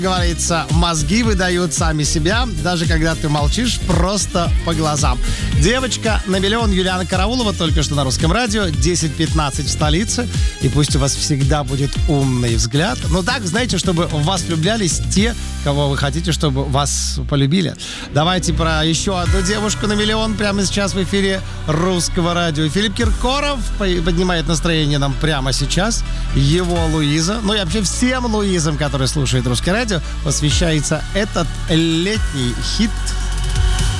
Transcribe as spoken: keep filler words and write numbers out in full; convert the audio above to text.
Говорится, мозги выдают сами себя, даже когда ты молчишь просто по глазам. Девочка на миллион Юлиана Караулова только что на Русском радио. десять пятнадцать в столице. И пусть у вас всегда будет умный взгляд. Но так, знаете, чтобы в вас влюблялись те, кого вы хотите, чтобы вас полюбили. Давайте про еще одну девушку на миллион прямо сейчас в эфире Русского радио. Филипп Киркоров поднимает настроение нам прямо сейчас. Его Луиза, ну и вообще всем Луизам, которые слушают Русское радио, посвящается этот летний хит